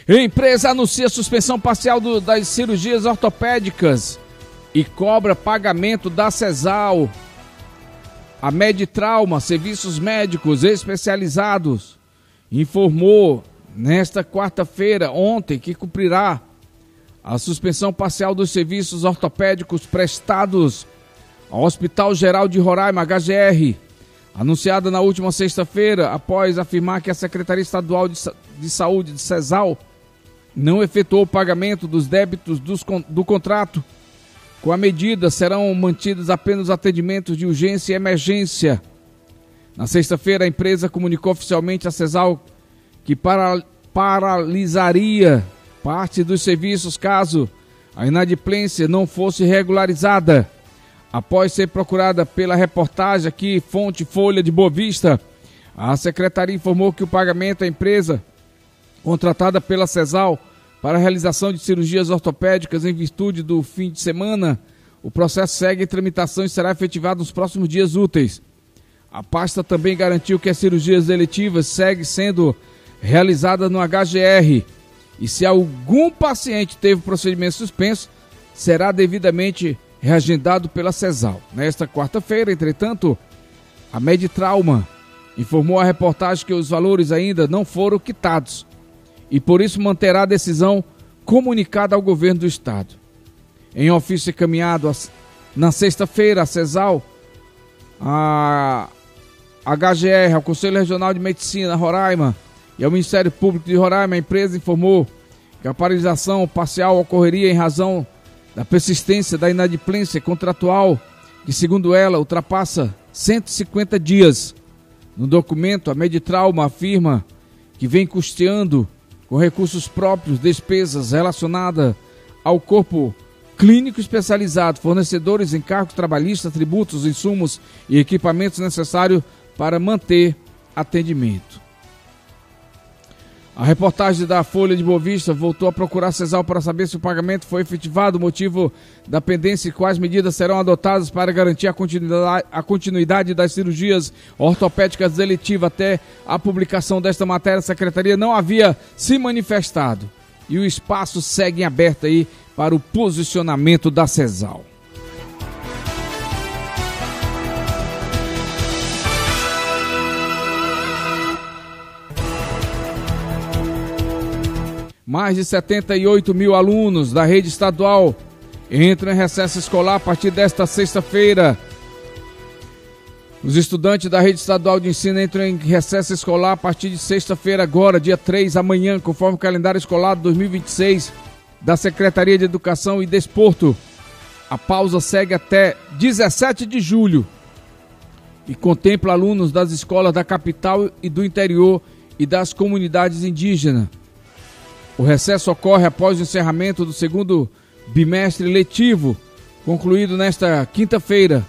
Empresa anuncia suspensão parcial das cirurgias ortopédicas e cobra pagamento da Cesal. A Meditrauma, serviços médicos especializados, informou nesta quarta-feira, ontem, que cumprirá a suspensão parcial dos serviços ortopédicos prestados ao Hospital Geral de Roraima, HGR, anunciada na última sexta-feira, após afirmar que a Secretaria Estadual de Saúde de Cesal não efetuou o pagamento dos débitos do contrato. Com a medida, serão mantidos apenas atendimentos de urgência e emergência. Na sexta-feira, a empresa comunicou oficialmente a Cesal que paralisaria parte dos serviços caso a inadimplência não fosse regularizada. Após ser procurada pela reportagem aqui, fonte Folha de Boa Vista, a secretaria informou que o pagamento à empresa contratada pela Cesal para a realização de cirurgias ortopédicas em virtude do fim de semana, o processo segue em tramitação e será efetivado nos próximos dias úteis. A pasta também garantiu que as cirurgias eletivas seguem sendo realizadas no HGR e se algum paciente teve procedimento suspenso, será devidamente reagendado pela Cesal. Nesta quarta-feira, entretanto, a Meditrauma informou à reportagem que os valores ainda não foram quitados e por isso manterá a decisão comunicada ao governo do estado. Em ofício encaminhado na sexta-feira, a Cesal, a HGR, ao Conselho Regional de Medicina Roraima e ao Ministério Público de Roraima, a empresa informou que a paralisação parcial ocorreria em razão da persistência da inadimplência contratual, que, segundo ela, ultrapassa 150 dias. No documento, a Meditrauma afirma que vem custeando com recursos próprios despesas relacionadas ao corpo clínico especializado, fornecedores, encargos trabalhistas, tributos, insumos e equipamentos necessários para manter atendimento. A reportagem da Folha de Boa Vista voltou a procurar a Cesal para saber se o pagamento foi efetivado, o motivo da pendência e quais medidas serão adotadas para garantir a continuidade das cirurgias ortopédicas eletivas. Até a publicação desta matéria, a Secretaria não havia se manifestado e o espaço segue em aberto aí para o posicionamento da Cesal. Mais de 78 mil alunos da rede estadual entram em recesso escolar a partir desta sexta-feira. Os estudantes da rede estadual de ensino entram em recesso escolar a partir de sexta-feira agora, dia 3, amanhã, conforme o calendário escolar de 2026 da Secretaria de Educação e Desporto. A pausa segue até 17 de julho e contempla alunos das escolas da capital e do interior e das comunidades indígenas. O recesso ocorre após o encerramento do segundo bimestre letivo, concluído nesta quinta-feira.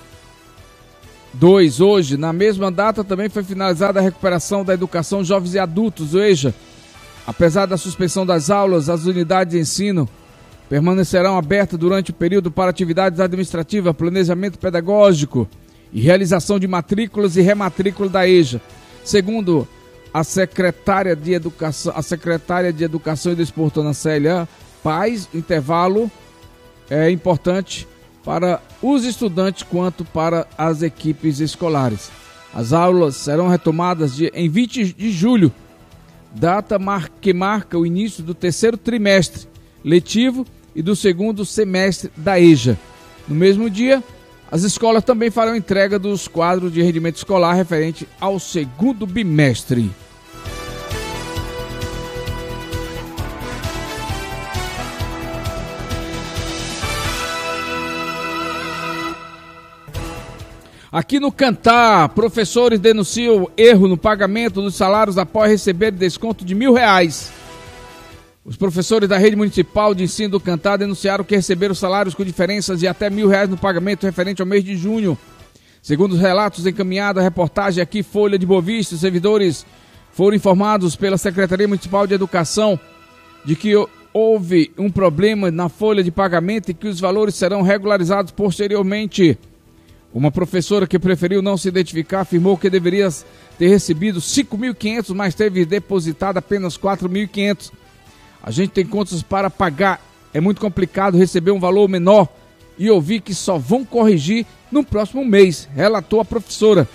2. Hoje, na mesma data, também foi finalizada a recuperação da educação jovens e adultos, o EJA. Apesar da suspensão das aulas, as unidades de ensino permanecerão abertas durante o período para atividades administrativas, planejamento pedagógico e realização de matrículas e rematrícula da EJA. Segundo a secretária de Educação e Desporto, Ana Célia Paz, intervalo é importante para os estudantes quanto para as equipes escolares. As aulas serão retomadas em 20 de julho, data que marca o início do terceiro trimestre letivo e do segundo semestre da EJA. No mesmo dia, as escolas também farão entrega dos quadros de rendimento escolar referente ao segundo bimestre. Aqui no Cantar, professores denunciam erro no pagamento dos salários após receber desconto de R$1.000. Os professores da rede municipal de ensino do Cantar denunciaram que receberam salários com diferenças de até R$1.000 no pagamento referente ao mês de junho. Segundo os relatos encaminhados à reportagem aqui, Folha de Boa Vista, os servidores foram informados pela Secretaria Municipal de Educação de que houve um problema na folha de pagamento e que os valores serão regularizados posteriormente. Uma professora que preferiu não se identificar afirmou que deveria ter recebido R$5.500, mas teve depositado apenas R$4.500. A gente tem contas para pagar. É muito complicado receber um valor menor e ouvir que só vão corrigir no próximo mês, relatou a professora.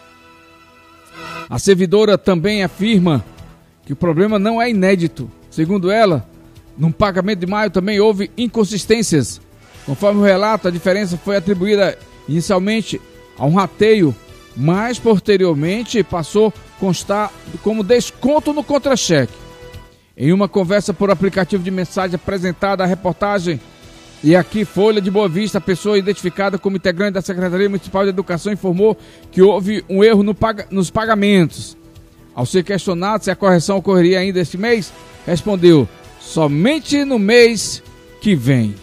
A servidora também afirma que o problema não é inédito. Segundo ela, no pagamento de maio também houve inconsistências. Conforme o relato, a diferença foi atribuída inicialmente a um rateio, mas posteriormente passou a constar como desconto no contra-cheque. Em uma conversa por aplicativo de mensagem apresentada à reportagem, e aqui Folha de Boa Vista, a pessoa identificada como integrante da Secretaria Municipal de Educação informou que houve um erro nos pagamentos. Ao ser questionado se a correção ocorreria ainda este mês, respondeu: somente no mês que vem.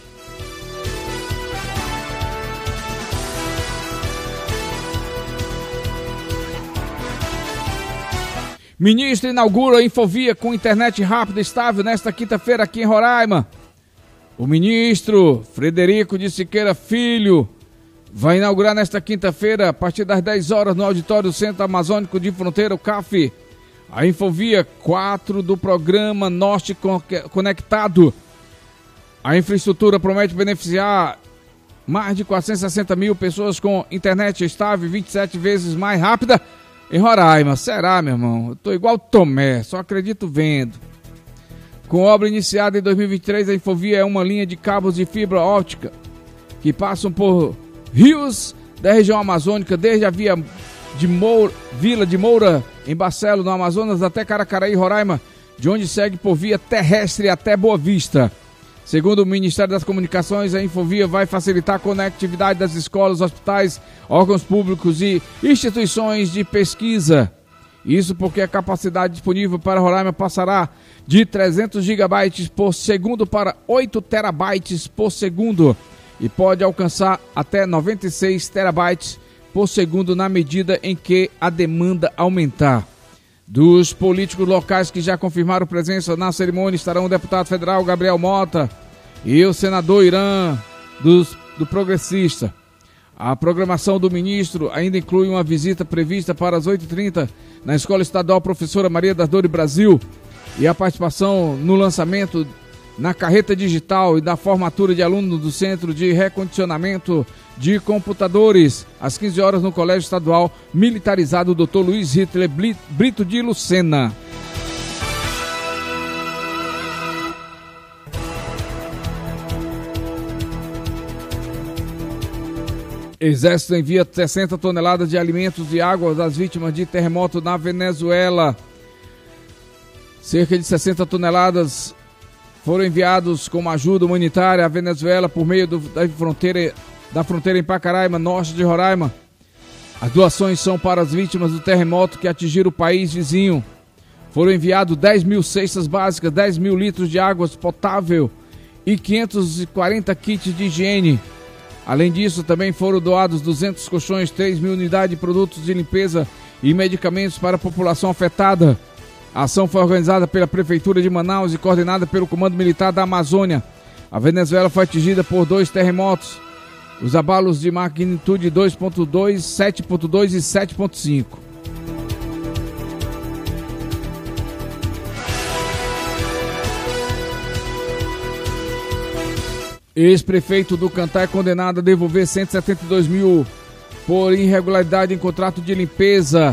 Ministro inaugura Infovia com internet rápida e estável nesta quinta-feira aqui em Roraima. O ministro Frederico de Siqueira Filho vai inaugurar nesta quinta-feira, a partir das 10 horas, no auditório do Centro Amazônico de Fronteira, o CAF, a Infovia 4 do programa Norte Conectado. A infraestrutura promete beneficiar mais de 460 mil pessoas com internet estável 27 vezes mais rápida em Roraima. Será, meu irmão? Eu tô igual Tomé, só acredito vendo. Com obra iniciada em 2023, a Infovia é uma linha de cabos de fibra óptica que passam por rios da região amazônica, desde a Vila de Moura, em Barcelos, no Amazonas, até Caracaraí, Roraima, de onde segue por via terrestre até Boa Vista. Segundo o Ministério das Comunicações, a Infovia vai facilitar a conectividade das escolas, hospitais, órgãos públicos e instituições de pesquisa. Isso porque a capacidade disponível para Roraima passará de 300 gigabytes por segundo para 8 terabytes por segundo e pode alcançar até 96 terabytes por segundo na medida em que a demanda aumentar. Dos políticos locais que já confirmaram presença na cerimônia estarão o deputado federal Gabriel Mota e o senador Irã do Progressista. A programação do ministro ainda inclui uma visita prevista para as 8h30 na Escola Estadual Professora Maria das Dores Brasil e a participação no lançamento na carreta digital e da formatura de alunos do Centro de Recondicionamento de Computadores, às 15 horas no Colégio Estadual Militarizado Dr. Luiz Hitler Brito de Lucena. Exército envia 60 toneladas de alimentos e água às vítimas de terremoto na Venezuela. Cerca de 60 toneladas foram enviados como ajuda humanitária à Venezuela por meio da fronteira em Pacaraima, norte de Roraima. As doações são para as vítimas do terremoto que atingiram o país vizinho. Foram enviados 10 mil cestas básicas, 10 mil litros de água potável e 540 kits de higiene. Além disso, também foram doados 200 colchões, 3 mil unidades de produtos de limpeza e medicamentos para a população afetada. A ação foi organizada pela Prefeitura de Manaus e coordenada pelo Comando Militar da Amazônia. A Venezuela foi atingida por 2 terremotos. Os abalos de magnitude 2.2, 7.2 e 7.5. Ex-prefeito do Cantá é condenado a devolver 172 mil por irregularidade em contrato de limpeza.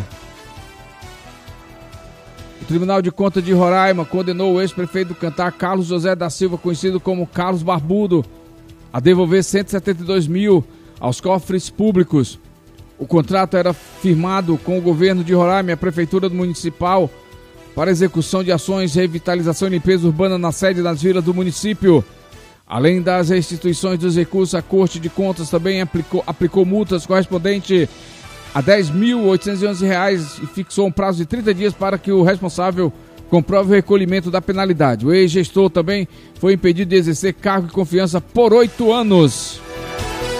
O Tribunal de Contas de Roraima condenou o ex-prefeito do Cantá, Carlos José da Silva, conhecido como Carlos Barbudo, a devolver 172 mil aos cofres públicos. O contrato era firmado com o governo de Roraima e a Prefeitura Municipal para execução de ações de revitalização e limpeza urbana na sede das vilas do município. Além das restituições dos recursos, a Corte de Contas também aplicou multas correspondentes a R$ 10.811 e fixou um prazo de 30 dias para que o responsável comprove o recolhimento da penalidade. O ex-gestor também foi impedido de exercer cargo de confiança por 8 anos.